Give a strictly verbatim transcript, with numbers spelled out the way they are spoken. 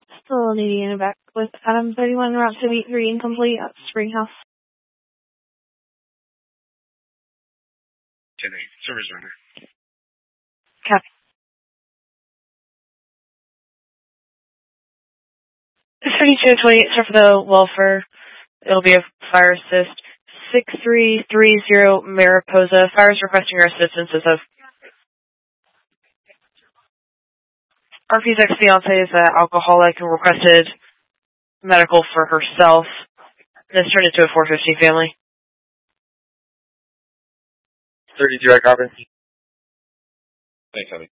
Still needing in back with Adam thirty-one, Route two eighty-three, incomplete at Springhouse. ten eight, service runner. Copy. thirty-two twenty-eight, sir, for the welfare. It'll be a fire assist. six three three zero Mariposa. Fire is requesting your assistance as of R P's ex-fiance is an alcoholic and requested medical for herself. This turned into a four fifty family. thirty-two, I copy. Thanks, honey.